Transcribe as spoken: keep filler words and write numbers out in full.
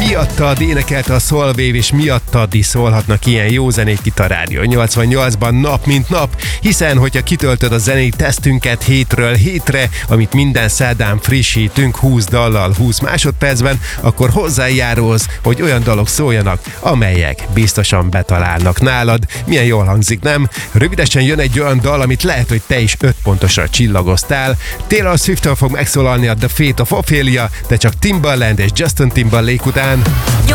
Miattad énekelte a Solwave, és miattad is szólhatnak ilyen jó zenét itt a Rádió nyolcvannyolcban nap mint nap, hiszen hogyha kitöltöd a zenei tesztünket hétről hétre, amit minden szerdán frissítünk húsz dallal húsz másodpercben, akkor hozzájárulsz, hogy olyan dalok szóljanak, amelyek biztosan betalálnak nálad. Milyen jól hangzik, nem? Rövidesen jön egy olyan dal, amit lehet, hogy te is öt pontosra csillagoztál. Taylor Swift-től fog megszólalni a The Fate of Ophelia, de csak Timbaland és Justin Timberlake után.